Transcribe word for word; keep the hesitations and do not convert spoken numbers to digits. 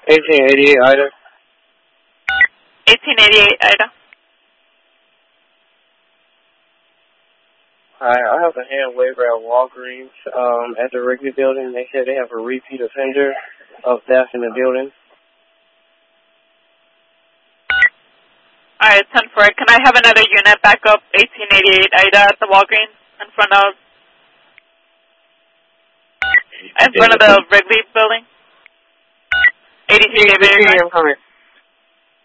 eighteen eighty-eight Ida. eighteen eighty-eight Ida. Hi, I have a hand waiver at Walgreens um, at the Wrigley building. They said they have a repeat offender of theft in the building. Alright, ten four. Can I have another unit back up eighteen eighty-eight Ida at the Walgreens in front of in front of the Wrigley building? eighty-three David. I'm coming.